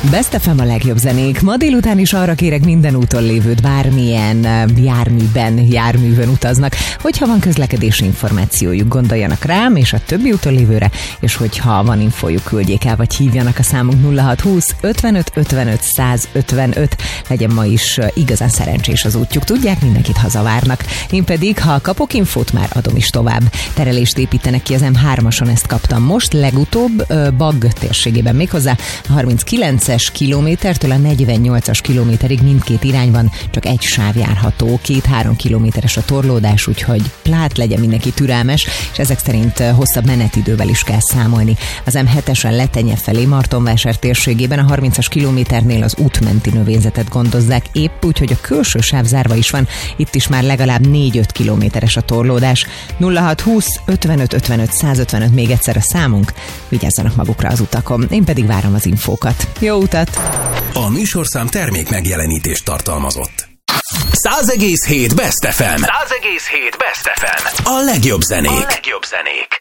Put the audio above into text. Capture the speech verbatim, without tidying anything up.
Best ef em a legjobb zenék. Ma délután is arra kérek minden úton lévőt, bármilyen járműben, járművön utaznak, hogyha van közlekedési információjuk, gondoljanak rám és a többi úton lévőre, és hogyha van infójuk, küldjék el, vagy hívjanak a számunk nulla hat húsz ötvenöt ötvenöt száz ötvenöt. Legyen ma is igazán szerencsés az útjuk, tudják, mindenkit hazavárnak. Én pedig, ha kapok infót, már adom is tovább. Terelést építenek ki az em hármason, ezt kaptam most, legutóbb Bagg térségében, méghozzá a harminckilences kilométertől a negyvennyolcas kilométerig mindkét irányban csak egy sáv járható, két-három kilométeres a torlódás, úgyhogy plát, legyen mindenki türelmes, és ezek szerint hosszabb menetidővel is kell számolni. Az em hetesen Letenye felé Martonvásár térségében a harmincas kilométernél az útmenti növényzetet gondozzák épp, úgyhogy a külső sáv zárva is van, itt is már legalább négy-öt kilométeres a torlódás. nulla hat húsz ötvenöt ötvenöt száz ötvenöt még egyszer a számunk, vigyázzanak magukra az utakon, én pedig várom az infókat. Jó utat! A műsorszám termék megjelenítést tartalmazott. száz egész hét Best ef em. száz egész hét Best ef em. A legjobb zenék. A legjobb zenék.